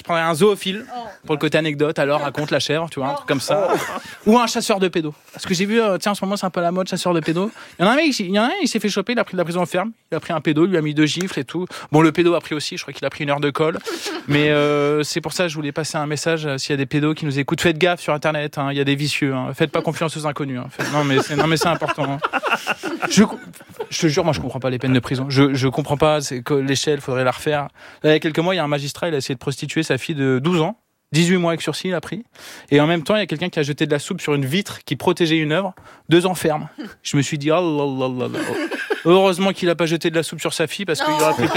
prendrais un zoophile pour le côté anecdote. Alors raconte la chèvre, tu vois, un truc comme ça. Ou un chasseur de pédos. Parce que j'ai vu, tiens, en ce moment c'est un peu la mode, chasseur de pédos. Il y en a un, il s'est fait choper, il a pris de la prison ferme. Il a pris un pédo, il lui a mis 2 gifles et tout. Bon, le pédo a pris aussi, je crois qu'il a pris 1 heure de colle. Mais c'est pour ça que je voulais passer un message. S'il y a des pédos qui nous écoutent, faites gaffe sur Internet. Il y a des vicieux. Faites pas confiance aux inconnus. Non, mais c'est important. Je te jure, moi je comprends pas les peines de prison. Je comprends pas. C'est que l'échelle, faudrait la refaire. Là, il y a quelques mois, il y a un magistrat, il a essayé de prostituer sa fille de 12 ans. 18 mois avec sursis, il a pris. Et en même temps, il y a quelqu'un qui a jeté de la soupe sur une vitre qui protégeait une œuvre. 2 ans ferme. Je me suis dit, oh là là là. Heureusement qu'il a pas jeté de la soupe sur sa fille parce qu'il aurait pris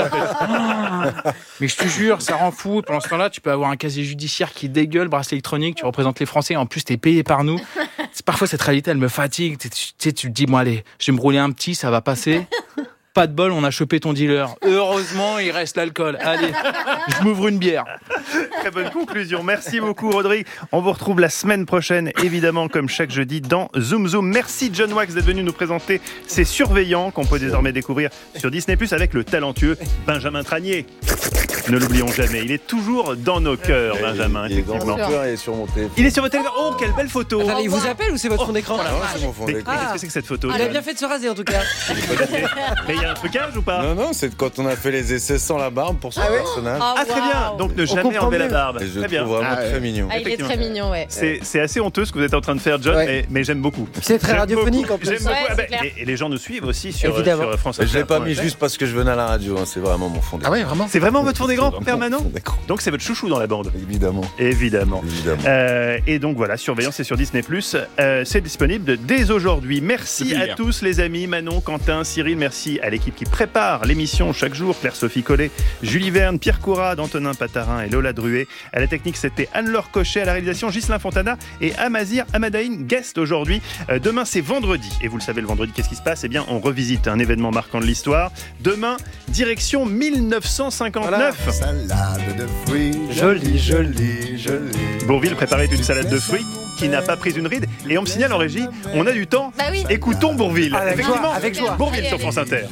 Mais je te jure, ça rend fou. Pendant ce temps-là, tu peux avoir un casier judiciaire qui dégueule, bracelet électronique, tu représentes les Français. En plus, t'es payé par nous. Parfois, cette réalité, elle me fatigue. Tu te dis, bon, allez, je vais me rouler un petit, ça va passer. Pas de bol, on a chopé ton dealer. Heureusement, il reste l'alcool. Allez, je m'ouvre une bière. Très bonne conclusion. Merci beaucoup, Rodrigue. On vous retrouve la semaine prochaine, évidemment, comme chaque jeudi, dans Zoom Zoom. Merci, John Wax, d'être venu nous présenter ces surveillants qu'on peut désormais découvrir sur Disney+, avec le talentueux Benjamin Tranier. Ne l'oublions jamais, il est toujours dans nos cœurs, Benjamin. Il est dans mon cœur et sur mon téléphone. Il est sur votre téléphone. Oh, quelle belle photo. Attendez, il vous appelle ou c'est votre fond d'écran? Non, c'est mon fond d'écran. Qu'est-ce que c'est que cette photo? Il a bien fait de se raser en tout cas. Mais il y a un trucage ou pas? Non, c'est quand on a fait les essais sans la barbe pour son personnage. Ah, très bien. Donc ne jamais enlever la barbe. Et je très bien. trouve vraiment très mignon. Il est très mignon, ouais. C'est assez honteux ce que vous êtes en train de faire, John, mais j'aime beaucoup. C'est très J'aime radiophonique beaucoup. en plus. J'aime beaucoup. Ouais, c'est Et les gens nous suivent aussi sur France Je Inter. l'ai pas mis juste parce que je venais à la radio, c'est vraiment mon fond d'écran. Ah ouais, vraiment? C'est vraiment votre fond d'écran C'est vraiment permanent? mon fond d'écran. Donc c'est votre chouchou dans la bande. Évidemment. Et donc voilà, Surveillance, c'est sur Disney+. C'est disponible dès aujourd'hui. Merci à tous les amis, Manon, Quentin, Cyril. Merci à l'équipe qui prépare l'émission chaque jour. Claire-Sophie Collet, Julie Verne, Pierre Courade, Antonin Patarin et Lola Druet. À la technique, c'était Anne-Laure Cochet. À la réalisation, Ghislain Fontana et Amazir Amadaïn, guest aujourd'hui. Demain, c'est vendredi. Et vous le savez, le vendredi, qu'est-ce qui se passe? Eh bien, on revisite un événement marquant de l'histoire. Demain, direction 1959. Voilà. Salade de fruits. Joli. Bourvil préparait une salade de fruits qui n'a pas pris une ride. Et on me signale en régie, on a du temps. Bah oui. Écoutons Bourvil. Effectivement, avec joie. Bourvil sur France Inter.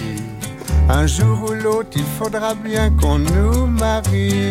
Un jour ou l'autre, il faudra bien qu'on nous marie.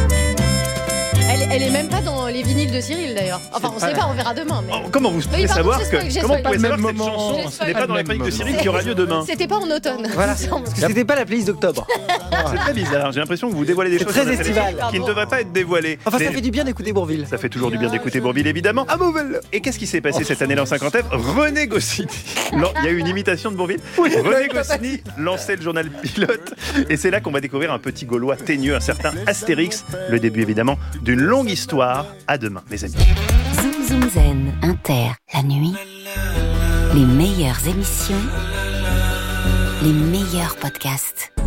Elle est même pas dans les vinyles de Cyril d'ailleurs. Enfin, on sait pas, on verra demain. Mais... Oh, comment vous pouvez pardon, savoir j'ai que spoil, j'ai comment vous spoil. pouvez savoir que Même cette moment. chanson, ce n'est pas dans la chronique de Cyril qui aura lieu demain? C'était pas en automne. Voilà, parce que c'était pas la playlist d'octobre. C'est très bizarre. J'ai l'impression que vous dévoilez des C'est choses très sur la estival. télévision qui ne devraient pas être dévoilées. Enfin, ça Mais fait du bien d'écouter Bourvil. ça fait toujours du bien d'écouter Bourvil, évidemment. Ah, Bourvil. Et qu'est-ce qui s'est passé cette année-là en 59? René Goscinny. Il y a eu une imitation de Bourvil. René Goscinny lançait le journal Pilote. Et c'est là qu'on va découvrir un petit Gaulois teigneux, un certain Astérix. Le début, évidemment, d'une longue histoire. À demain, mes amis. Zoom Zoom Zen Inter, la nuit, les meilleures émissions, les meilleurs podcasts.